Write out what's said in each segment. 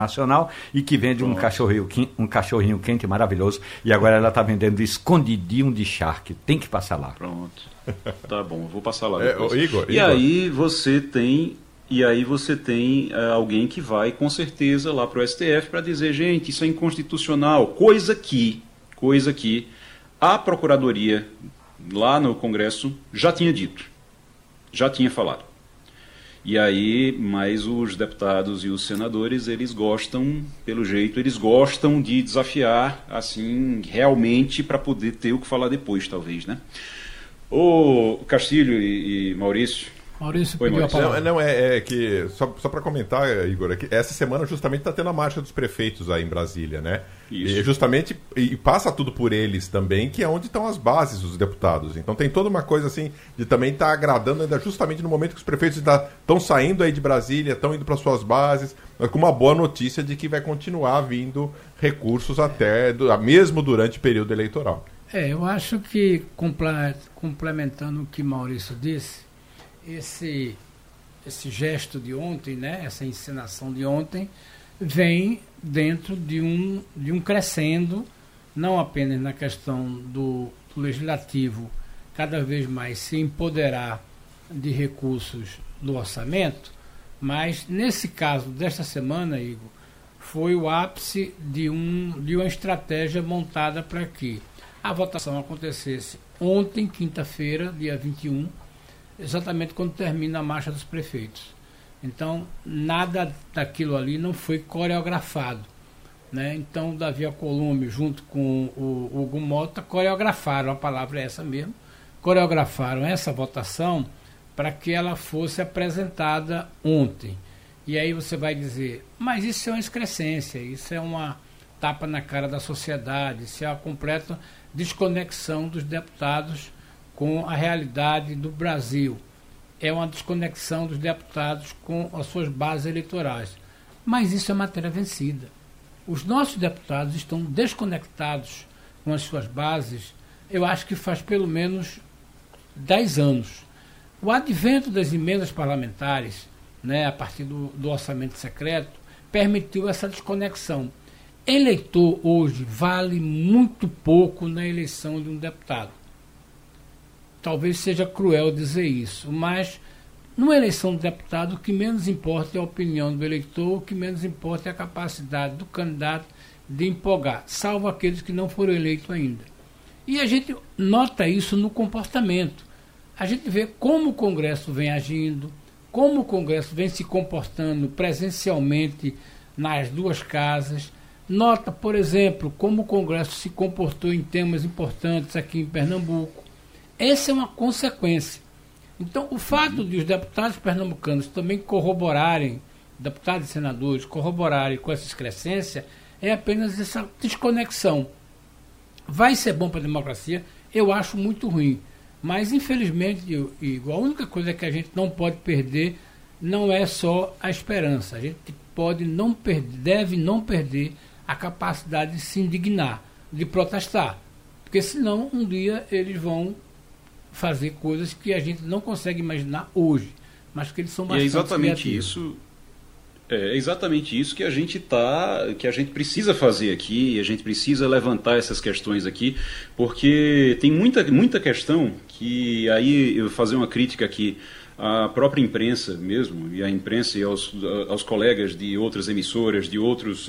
nacional e que vende um cachorrinho quente maravilhoso, e agora ela está vendendo escondidinho de charque. Tem que passar lá. Pronto. Tá bom, eu vou passar lá depois. Igor. Aí você tem alguém que vai com certeza lá para o STF para dizer, gente, isso é inconstitucional, coisa que a Procuradoria lá no Congresso já tinha dito, já tinha falado. E aí, mas os deputados e os senadores, eles gostam de desafiar, assim, realmente, para poder ter o que falar depois, talvez, né? Ô, Castilho e Maurício... Maurício pediu a palavra. Não, é que, só para comentar, Igor, é que essa semana justamente está tendo a marcha dos prefeitos aí em Brasília, né? Isso. E justamente, e passa tudo por eles também, que é onde estão as bases dos deputados. Então tem toda uma coisa assim, de também estar agradando ainda justamente no momento que os prefeitos estão saindo aí de Brasília, estão indo para suas bases, mas com uma boa notícia de que vai continuar vindo recursos até, mesmo durante o período eleitoral. Eu acho que, complementando o que Maurício disse, esse gesto de ontem, né, essa encenação de ontem, vem dentro de um crescendo, não apenas na questão do legislativo cada vez mais se empoderar de recursos do orçamento, mas nesse caso desta semana, Igor, foi o ápice de uma estratégia montada para que a votação acontecesse ontem, quinta-feira, dia 21, exatamente quando termina a marcha dos prefeitos. Então, nada daquilo ali não foi coreografado, né? Então, o Davi Alcolumbre, junto com o Hugo Mota, coreografaram, a palavra é essa mesmo, coreografaram essa votação para que ela fosse apresentada ontem. E aí você vai dizer, mas isso é uma excrescência, isso é uma tapa na cara da sociedade, isso é a completa desconexão dos deputados com a realidade do Brasil. É uma desconexão dos deputados com as suas bases eleitorais. Mas isso é matéria vencida. Os nossos deputados estão desconectados com as suas bases, eu acho que faz pelo menos 10 anos. O advento das emendas parlamentares, né, a partir do orçamento secreto, permitiu essa desconexão. Eleitor hoje vale muito pouco na eleição de um deputado. Talvez seja cruel dizer isso, mas numa eleição de deputado o que menos importa é a opinião do eleitor, o que menos importa é a capacidade do candidato de empolgar, salvo aqueles que não foram eleitos ainda. E a gente nota isso no comportamento. A gente vê como o Congresso vem agindo, como o Congresso vem se comportando presencialmente nas duas casas. Nota, por exemplo, como o Congresso se comportou em temas importantes aqui em Pernambuco. Essa é uma consequência. Então, o fato de os deputados pernambucanos também corroborarem, deputados e senadores corroborarem com essa excrescência, é apenas essa desconexão. Vai ser bom para a democracia? Eu acho muito ruim. Mas, infelizmente, Igor, a única coisa que a gente não pode perder não é só a esperança. A gente deve não perder a capacidade de se indignar, de protestar. Porque, senão, um dia eles vão fazer coisas que a gente não consegue imaginar hoje, mas que eles são bastante criativos. É exatamente isso que a gente precisa fazer aqui, e a gente precisa levantar essas questões aqui, porque tem muita questão que aí eu vou fazer uma crítica aqui à própria imprensa mesmo, e à imprensa e aos colegas de outras emissoras, de outras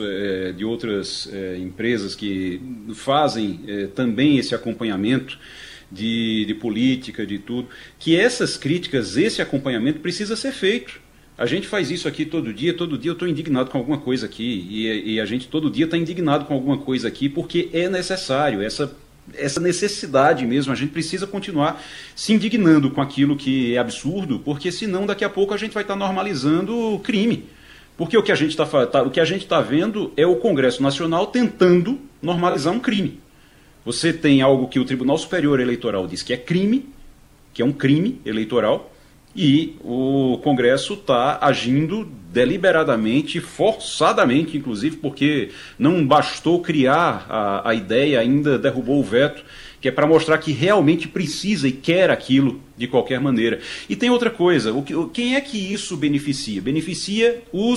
empresas que fazem também esse acompanhamento de política, de tudo, que essas críticas, esse acompanhamento precisa ser feito. A gente faz isso aqui todo dia eu estou indignado com alguma coisa aqui, e a gente todo dia está indignado com alguma coisa aqui, porque é necessário, essa necessidade mesmo, a gente precisa continuar se indignando com aquilo que é absurdo, porque senão daqui a pouco a gente vai estar normalizando o crime. Porque o que a gente está vendo é o Congresso Nacional tentando normalizar um crime. Você tem algo que o Tribunal Superior Eleitoral diz que é crime, que é um crime eleitoral, e o Congresso está agindo deliberadamente, forçadamente, inclusive, porque não bastou criar a ideia, ainda derrubou o veto, que é para mostrar que realmente precisa e quer aquilo de qualquer maneira. E tem outra coisa, quem é que isso beneficia? Beneficia os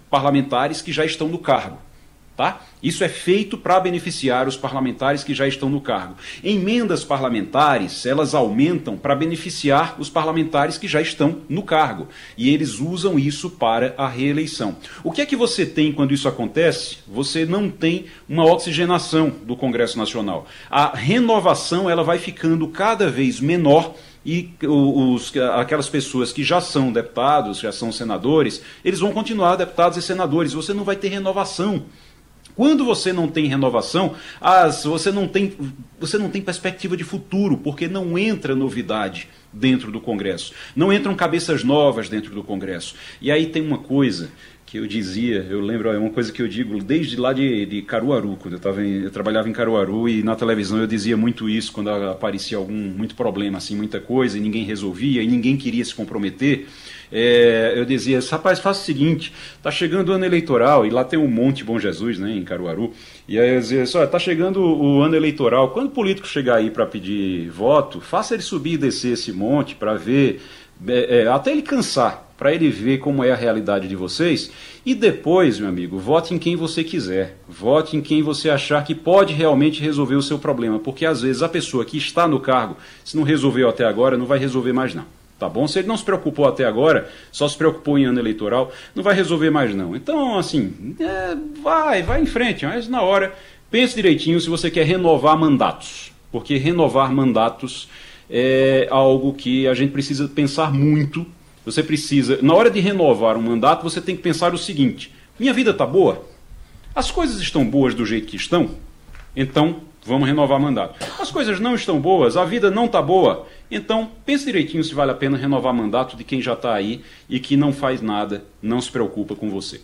parlamentares que já estão no cargo. Tá? Isso é feito para beneficiar os parlamentares que já estão no cargo. Emendas parlamentares, elas aumentam para beneficiar os parlamentares que já estão no cargo. E eles usam isso para a reeleição. O que é que você tem quando isso acontece? Você não tem uma oxigenação do Congresso Nacional. A renovação ela vai ficando cada vez menor e aquelas pessoas que já são deputados, já são senadores, eles vão continuar deputados e senadores. Você não vai ter renovação. Quando você não tem renovação, você não tem perspectiva de futuro, porque não entra novidade dentro do Congresso. Não entram cabeças novas dentro do Congresso. E aí tem uma coisa que eu dizia, eu lembro, é uma coisa que eu digo desde lá de Caruaru, quando eu trabalhava em Caruaru, e na televisão eu dizia muito isso, quando aparecia muito problema, assim, muita coisa, e ninguém resolvia, e ninguém queria se comprometer. Eu dizia, rapaz, faça o seguinte, está chegando o ano eleitoral, e lá tem um Monte Bom Jesus, né, em Caruaru, e aí eu dizia, está chegando o ano eleitoral, quando o político chegar aí para pedir voto, faça ele subir e descer esse monte para ver, até ele cansar, para ele ver como é a realidade de vocês, e depois, meu amigo, vote em quem você quiser, vote em quem você achar que pode realmente resolver o seu problema, porque às vezes a pessoa que está no cargo, se não resolveu até agora, não vai resolver mais não. Tá bom? Se ele não se preocupou até agora, só se preocupou em ano eleitoral, não vai resolver mais não. Então, assim, vai em frente, mas na hora, pense direitinho se você quer renovar mandatos, porque renovar mandatos é algo que a gente precisa pensar muito. Você precisa, na hora de renovar um mandato, você tem que pensar o seguinte, minha vida está boa? As coisas estão boas do jeito que estão? Então, vamos renovar mandato. As coisas não estão boas, a vida não está boa, então pense direitinho se vale a pena renovar mandato de quem já está aí e que não faz nada, não se preocupa com você.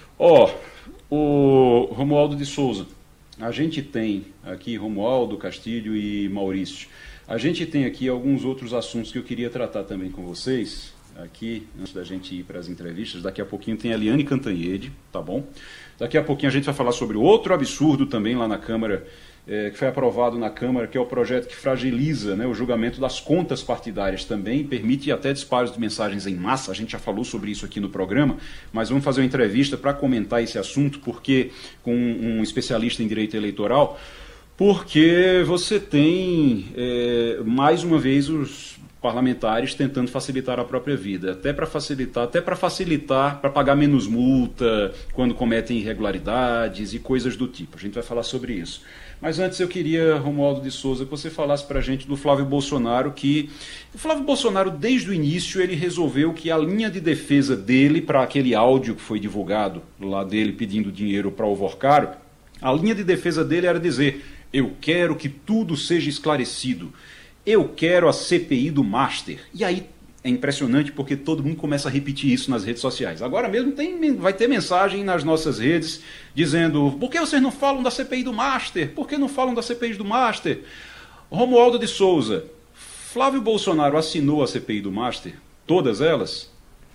O Romualdo de Souza, a gente tem aqui Romualdo, Castilho e Maurício, a gente tem aqui alguns outros assuntos que eu queria tratar também com vocês, aqui, antes da gente ir para as entrevistas. Daqui a pouquinho tem a Eliane Cantanhede, tá bom? Daqui a pouquinho a gente vai falar sobre outro absurdo também lá na Câmara, que foi aprovado na Câmara, que é o projeto que fragiliza, né, o julgamento das contas partidárias também, permite até disparos de mensagens em massa, a gente já falou sobre isso aqui no programa, mas vamos fazer uma entrevista para comentar esse assunto, porque com um especialista em direito eleitoral, porque você tem, mais uma vez, os parlamentares tentando facilitar a própria vida, até para facilitar, para pagar menos multa quando cometem irregularidades e coisas do tipo. A gente vai falar sobre isso. Mas antes eu queria, Romualdo de Souza, que você falasse para a gente do Flávio Bolsonaro, que o Flávio Bolsonaro, desde o início, ele resolveu que a linha de defesa dele, para aquele áudio que foi divulgado lá dele pedindo dinheiro para o Vorcaro, a linha de defesa dele era dizer, eu quero que tudo seja esclarecido, eu quero a CPI do Master. E aí é impressionante porque todo mundo começa a repetir isso nas redes sociais. Agora mesmo vai ter mensagem nas nossas redes dizendo, por que vocês não falam da CPI do Master? Por que não falam da CPI do Master? Romualdo de Souza, Flávio Bolsonaro assinou a CPI do Master? Todas elas?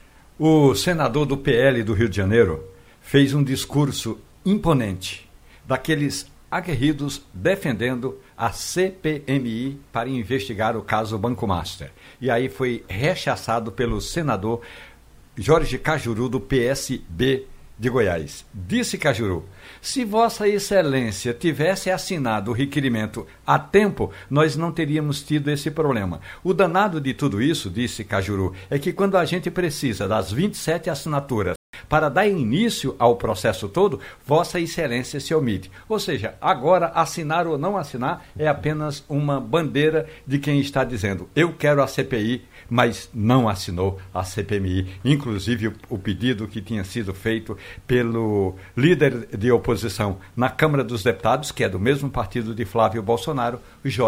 O senador do PL do Rio de Janeiro fez um discurso imponente, daqueles aguerridos defendendo a CPMI para investigar o caso Banco Master. E aí foi rechaçado pelo senador Jorge Cajuru, do PSB de Goiás. Disse Cajuru, se Vossa Excelência tivesse assinado o requerimento a tempo, nós não teríamos tido esse problema. O danado de tudo isso, disse Cajuru, é que quando a gente precisa das 27 assinaturas para dar início ao processo todo, Vossa Excelência se omite. Ou seja, agora assinar ou não assinar é apenas uma bandeira de quem está dizendo eu quero a CPI, mas não assinou a CPMI. Inclusive o pedido que tinha sido feito pelo líder de oposição na Câmara dos Deputados, que é do mesmo partido de Flávio Bolsonaro,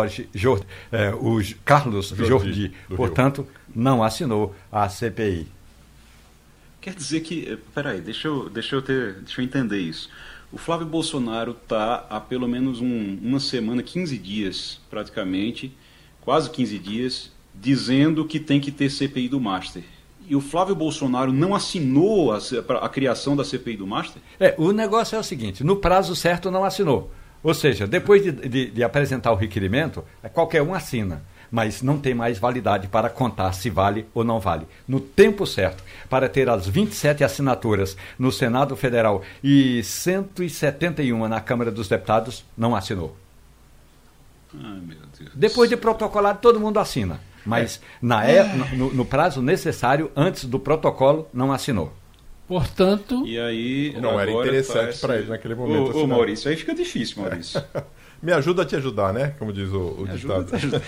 o Carlos Jordi, portanto, não assinou a CPI. Quer dizer que, peraí, deixa eu entender isso. O Flávio Bolsonaro está há pelo menos uma semana, 15 dias praticamente, quase 15 dias, dizendo que tem que ter CPI do Master. E o Flávio Bolsonaro não assinou a criação da CPI do Master? O negócio é o seguinte, no prazo certo não assinou. Ou seja, depois de apresentar o requerimento, qualquer um assina. mas não tem mais validade para contar se vale ou não vale. No tempo certo, para ter as 27 assinaturas no Senado Federal e 171 na Câmara dos Deputados, não assinou. Ai, meu Deus. Depois de protocolado, todo mundo assina, mas no prazo necessário, antes do protocolo, não assinou. Portanto... E aí, não era interessante para ele naquele momento. Ô Maurício, aí fica difícil, Maurício. Me ajuda a te ajudar, né? Como diz o ditado.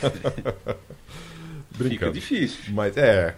Fica difícil. Mas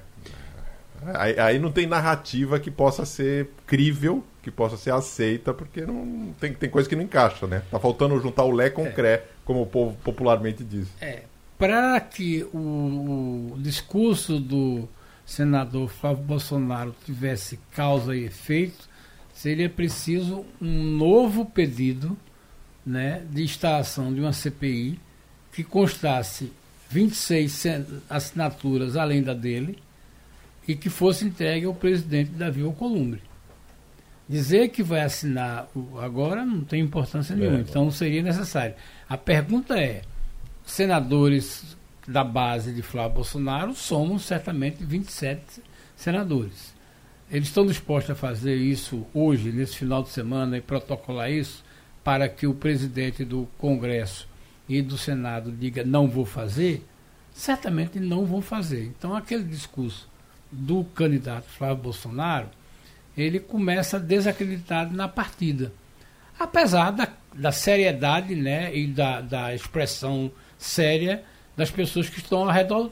aí não tem narrativa que possa ser crível, que possa ser aceita, porque não tem coisa que não encaixa, né? Tá faltando juntar o Lé com o Cré, como o povo popularmente diz. Para que o discurso do senador Flávio Bolsonaro tivesse causa e efeito, seria preciso um novo pedido, né, de instalação de uma CPI que constasse 26 assinaturas além da dele e que fosse entregue ao presidente Davi Alcolumbre. Dizer que vai assinar agora não tem importância nenhuma, então não seria necessário. A pergunta é, senadores da base de Flávio Bolsonaro somos certamente 27 senadores. Eles estão dispostos a fazer isso hoje, nesse final de semana, e protocolar isso para que o presidente do Congresso e do Senado diga não vou fazer? Certamente não vão fazer. Então aquele discurso do candidato Flávio Bolsonaro, ele começa desacreditado na partida. Apesar da seriedade, né, e da expressão séria das pessoas que estão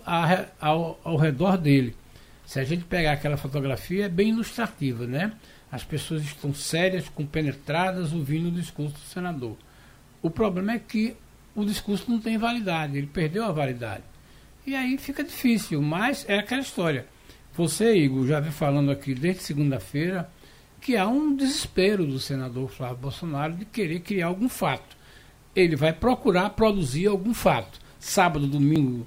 ao redor dele. Se a gente pegar aquela fotografia, é bem ilustrativa, né? As pessoas estão sérias, compenetradas, ouvindo o discurso do senador. O problema é que o discurso não tem validade, ele perdeu a validade. E aí fica difícil, mas é aquela história. Você, Igor, já vem falando aqui desde segunda-feira que há um desespero do senador Flávio Bolsonaro de querer criar algum fato. Ele vai procurar produzir algum fato. Sábado, domingo,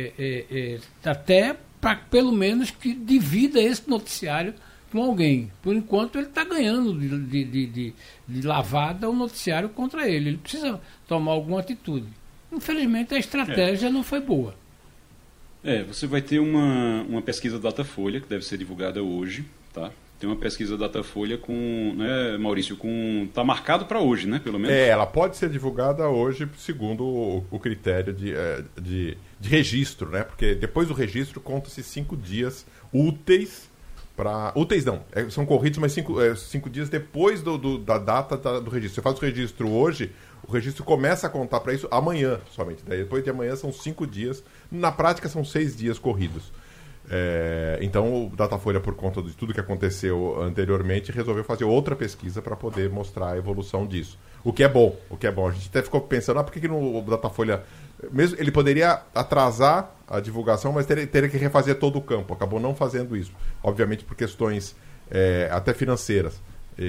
até para pelo menos que divida esse noticiário com alguém. Por enquanto ele está ganhando de lavada o noticiário contra ele. Ele precisa tomar alguma atitude. Infelizmente a estratégia não foi boa. Você vai ter uma pesquisa Datafolha que deve ser divulgada hoje, tá? Tem uma pesquisa Datafolha com, né, Maurício, tá marcado para hoje, né, pelo menos? Ela pode ser divulgada hoje segundo o critério de registro, né? Porque depois do registro conta-se 5 dias úteis para... Úteis não, são corridos, mas 5 dias depois da data do registro. Você faz o registro hoje, o registro começa a contar para isso amanhã somente. Daí depois de amanhã são 5 dias, na prática são 6 dias corridos. Então o Datafolha, por conta de tudo que aconteceu anteriormente, resolveu fazer outra pesquisa para poder mostrar a evolução disso. O que é bom. A gente até ficou pensando, por que o Datafolha... Mesmo, ele poderia atrasar a divulgação, mas teria que refazer todo o campo. Acabou não fazendo isso. Obviamente por questões até financeiras.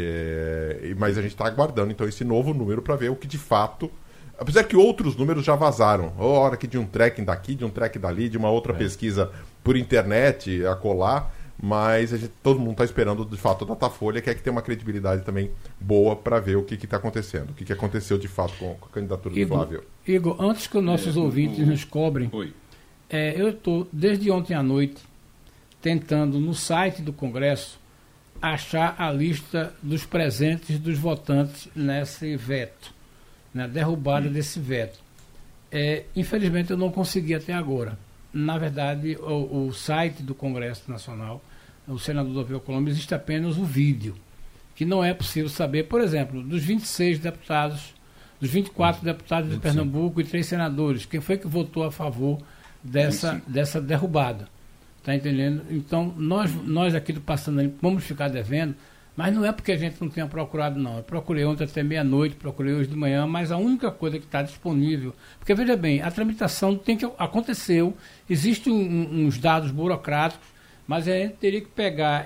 Mas a gente está aguardando então esse novo número para ver o que de fato... Apesar que outros números já vazaram. A hora que de um tracking daqui, de um tracking dali, de uma outra pesquisa por internet, a colar, mas todo mundo está esperando, de fato, a Datafolha, que tem uma credibilidade também boa para ver o que está acontecendo, o que aconteceu de fato com a candidatura do Flávio. Igor, antes que os nossos ouvintes nos cobrem, eu estou, desde ontem à noite, tentando no site do Congresso achar a lista dos presentes dos votantes nesse veto, na derrubada desse veto. Infelizmente eu não consegui até agora. Na verdade, o site do Congresso Nacional, o senador Davi Alcolumbre, existe apenas o vídeo, que não é possível saber, por exemplo, dos 26 deputados, dos 24 deputados de Pernambuco e 3 senadores, quem foi que votou a favor dessa derrubada. Está entendendo? Então, nós aqui do Passando Limpo vamos ficar devendo, mas não é porque a gente não tenha procurado, não. Eu procurei ontem até meia-noite, procurei hoje de manhã, mas a única coisa que está disponível... Porque, veja bem, a tramitação aconteceu, existem uns dados burocráticos, mas a gente teria que pegar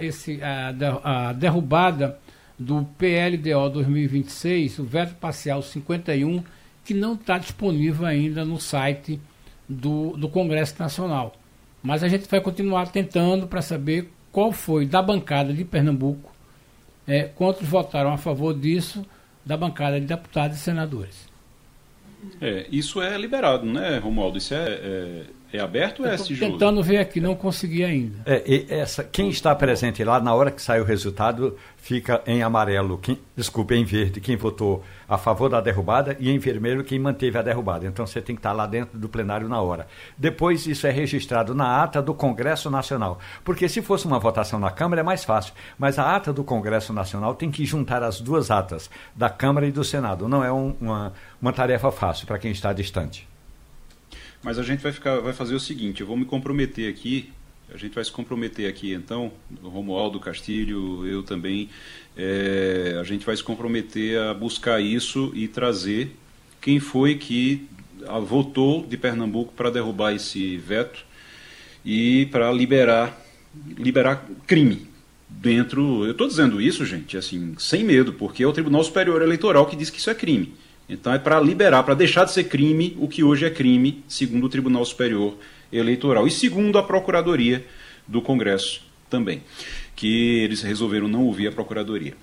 a derrubada do PLDO 2026, o veto parcial 51, que não está disponível ainda no site do Congresso Nacional. Mas a gente vai continuar tentando para saber qual foi da bancada de Pernambuco, quantos votaram a favor disso da bancada de deputados e senadores. Isso é liberado, né, Romualdo? Isso é É aberto ou é sigiloso? Tentando ver aqui, não consegui ainda. Quem está presente lá, na hora que sai o resultado, fica em amarelo, em verde, quem votou a favor da derrubada, e em vermelho quem manteve a derrubada. Então você tem que estar lá dentro do plenário na hora. Depois isso é registrado na ata do Congresso Nacional. Porque se fosse uma votação na Câmara é mais fácil. Mas a ata do Congresso Nacional tem que juntar as duas atas, da Câmara e do Senado. Não é uma tarefa fácil para quem está distante. Mas a gente vai fazer o seguinte, eu vou me comprometer aqui, a gente vai se comprometer aqui então, o Romualdo Castilho, eu também, a gente vai se comprometer a buscar isso e trazer quem foi que votou de Pernambuco para derrubar esse veto e para liberar crime dentro. Eu estou dizendo isso, gente, assim, sem medo, porque é o Tribunal Superior Eleitoral que diz que isso é crime. Então é para liberar, para deixar de ser crime o que hoje é crime, segundo o Tribunal Superior Eleitoral e segundo a Procuradoria do Congresso também, que eles resolveram não ouvir a Procuradoria.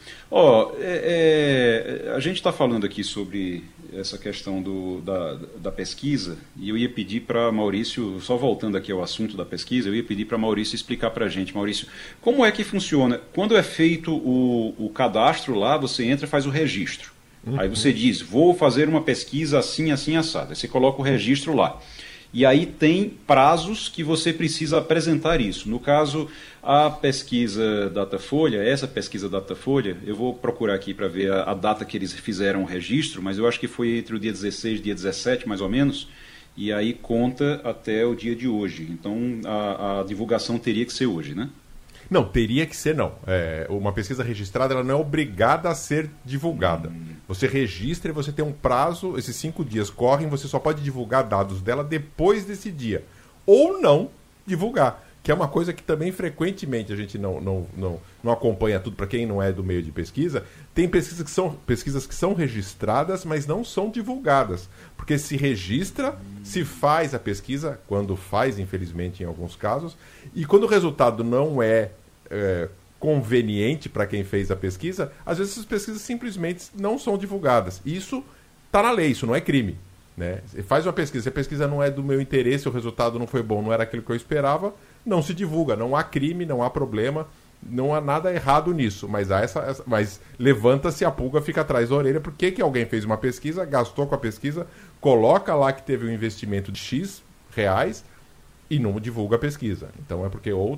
A gente está falando aqui sobre essa questão da pesquisa, e eu ia pedir para Maurício, só voltando aqui ao assunto da pesquisa, eu ia pedir para Maurício explicar para a gente. Maurício, como é que funciona? Quando é feito o cadastro lá, você entra e faz o registro. Aí você diz, vou fazer uma pesquisa assim, assim, assada. Aí você coloca o registro lá. E aí tem prazos que você precisa apresentar isso. No caso, a pesquisa Datafolha, eu vou procurar aqui para ver a data que eles fizeram o registro, mas eu acho que foi entre o dia 16 e dia 17, mais ou menos, e aí conta até o dia de hoje. Então, a divulgação teria que ser hoje, né? Não, teria que ser não. Uma pesquisa registrada ela não é obrigada a ser divulgada. Você registra e você tem um prazo, esses 5 dias correm, você só pode divulgar dados dela depois desse dia. Ou não divulgar, que é uma coisa que também frequentemente a gente não acompanha tudo, para quem não é do meio de pesquisa. Tem pesquisas que são registradas, mas não são divulgadas. Porque se registra, se faz a pesquisa, quando faz, infelizmente, em alguns casos, e quando o resultado não é conveniente para quem fez a pesquisa, às vezes essas pesquisas simplesmente não são divulgadas. Isso está na lei, isso não é crime. Né? Você faz uma pesquisa, se a pesquisa não é do meu interesse, o resultado não foi bom, não era aquilo que eu esperava, não se divulga, não há crime, não há problema, não há nada errado nisso, mas mas levanta-se a pulga, fica atrás da orelha. Por que alguém fez uma pesquisa, gastou com a pesquisa, coloca lá que teve um investimento de X reais e não divulga a pesquisa? Então é porque ou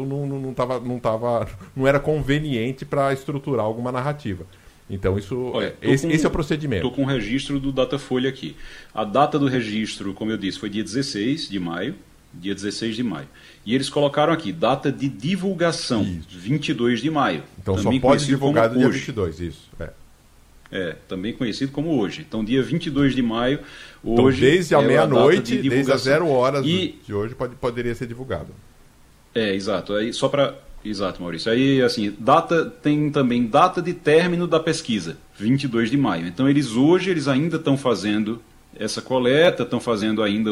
não era conveniente para estruturar alguma narrativa. Então esse é o procedimento. Estou com o registro do Datafolha aqui. A data do registro, como eu disse, foi dia 16 de maio. Dia 16 de maio. E eles colocaram aqui, data de divulgação, isso. 22 de maio. Então só pode divulgar do dia 22, isso. Também conhecido como hoje. Então, dia 22 de maio, então, hoje... desde a meia-noite, desde as 0 horas de hoje, poderia ser divulgado. Exato. Aí, exato, Maurício. Aí, assim, tem também data de término da pesquisa, 22 de maio. Então, eles ainda estão fazendo essa coleta, estão fazendo ainda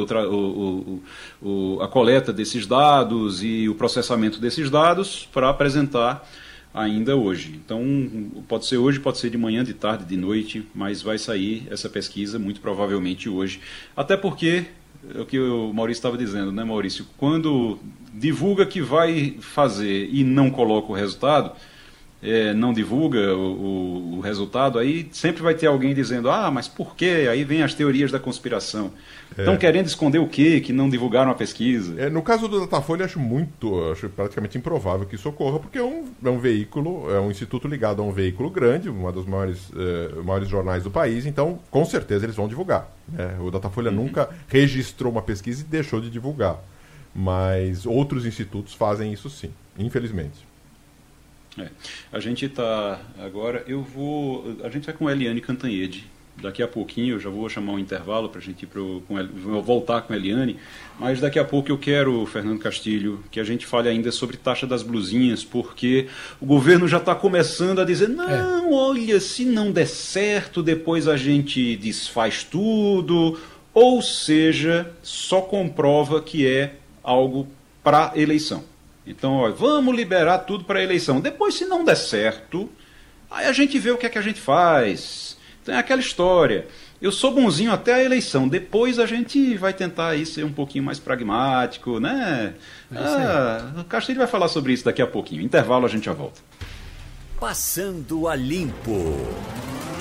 a coleta desses dados e o processamento desses dados para apresentar ainda hoje. Então, pode ser hoje, pode ser de manhã, de tarde, de noite, mas vai sair essa pesquisa muito provavelmente hoje. Até porque, é o que o Maurício estava dizendo, né, Maurício? Quando divulga que vai fazer e não coloca o resultado, não divulga o resultado, aí sempre vai ter alguém dizendo, mas por quê? Aí vem as teorias da conspiração. Estão querendo esconder o quê? Que não divulgaram a pesquisa? No caso do Datafolha, acho praticamente improvável que isso ocorra, porque é um veículo, é um instituto ligado a um veículo grande, uma dos maiores jornais do país, então com certeza eles vão divulgar. Né? O Datafolha nunca registrou uma pesquisa e deixou de divulgar. Mas outros institutos fazem isso sim, infelizmente. A gente está agora, a gente vai com a Eliane Cantanhede, daqui a pouquinho eu já vou chamar um intervalo para a gente voltar com a Eliane, mas daqui a pouco eu quero, Fernando Castilho, que a gente fale ainda sobre taxa das blusinhas, porque o governo já está começando a dizer, olha, se não der certo, depois a gente desfaz tudo, ou seja, só comprova que é algo para eleição. Então, vamos liberar tudo para a eleição. Depois, se não der certo, aí a gente vê o que é que a gente faz. Tem aquela história. Eu sou bonzinho até a eleição. Depois a gente vai tentar aí ser um pouquinho mais pragmático, né? O Castilho vai falar sobre isso daqui a pouquinho. Intervalo, a gente já volta. Passando a Limpo.